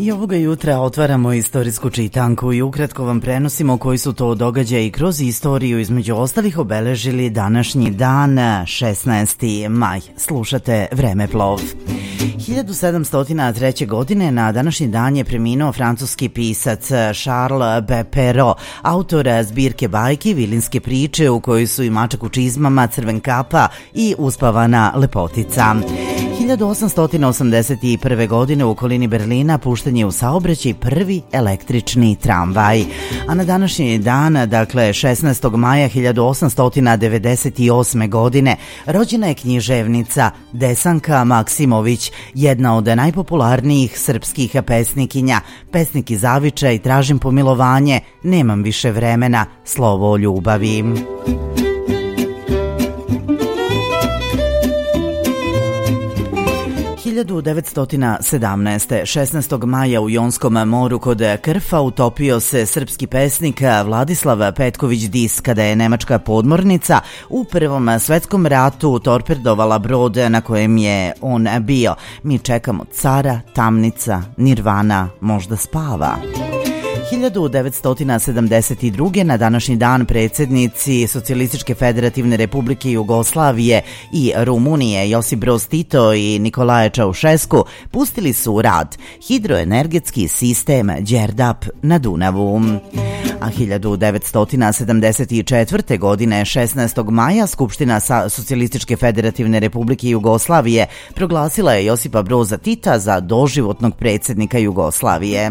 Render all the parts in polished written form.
I ovoga jutra otvaramo istorijsku čitanku i ukratko vam prenosimo koji su to događaji kroz istoriju između ostalih obeležili današnji dan, 16. maj. Slušate Vremeplov. 1703. godine na današnji dan je preminuo francuski pisac Charles Perrault, autor zbirke bajki Vilinske priče u kojoj su i mačak u čizmama, crven kapa i uspavana lepotica. 1881. godine u okolini Berlina pušten je u saobraćaj prvi električni tramvaj. A na današnji dan, dakle 16. maja 1898. godine, rođena je književnica Desanka Maksimović, jedna od najpopularnijih srpskih pesnikinja. Pesnik i zavičaj, tražim pomilovanje, nemam više vremena, slovo o ljubavi. 1917. 16. maja u Jonskom moru kod Krfa utopio se srpski pesnik Vladislav Petković-Dis kada je nemačka podmornica u Prvom svetskom ratu torpedovala brod na kojem je on bio. Mi čekamo cara, tamnica, Nirvana možda spava. 1972. na današnji dan predsjednici Socijalističke federativne republike Jugoslavije i Rumunije Josip Broz Tito i Nikolaje Čaušesku pustili su u rad hidroenergetski sistem Đerdap na Dunavu. A 1974. godine 16. maja Skupština Socijalističke federativne republike Jugoslavije proglasila je Josipa Broza Tita za doživotnog predsjednika Jugoslavije.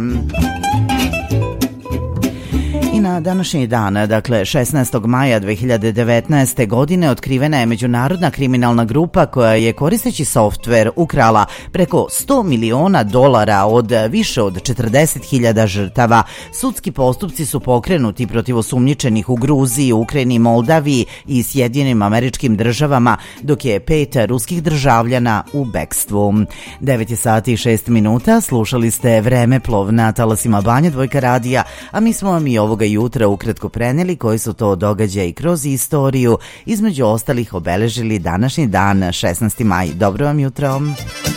I na današnji dan, dakle 16. maja 2019. godine, otkrivena je međunarodna kriminalna grupa koja je koristeći softver ukrala preko $100 miliona od više od 40.000 žrtava. Sudski postupci su pokrenuti protiv osumnjičenih u Gruziji, Ukrajini, Moldaviji i Sjedinjenim Američkim Državama, dok je 5 ruskih državljana u bekstvu. 9 sati i 6 minuta, slušali ste Vremeplov na talasima Banja Dvojka radija, a mi smo vam i ovoga jutra ukratko preneli koji su to događaji kroz istoriju, između ostalih obeležili današnji dan 16. maj. Dobro vam jutro!